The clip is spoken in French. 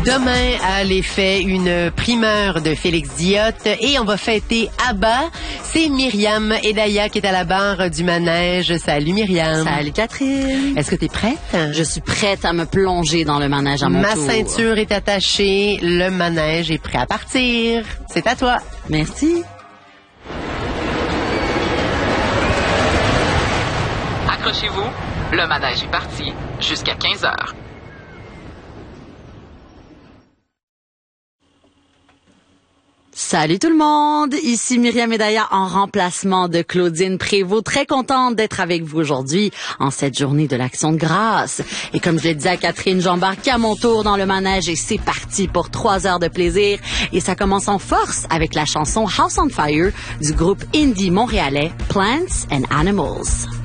Demain, à l'effet, une primeur de Félix Diot et on va fêter Abba. C'est Myriam Edaya qui est à la barre du manège. Salut Myriam. Salut Catherine. Est-ce que tu es prête? Je suis prête à me plonger dans le manège à mon tour. Ma ceinture est attachée, le manège est prêt à partir. C'est à toi. Merci. Accrochez-vous, le manège est parti jusqu'à 15 heures. Salut tout le monde, ici Myriam Edaya en remplacement de Claudine Prévost. Très contente d'être avec vous aujourd'hui en cette journée de l'Action de grâce. Et comme je l'ai dit à Catherine, j'embarque à mon tour dans le manège et c'est parti pour 3 heures de plaisir. Et ça commence en force avec la chanson House on Fire du groupe indie montréalais Plants and Animals.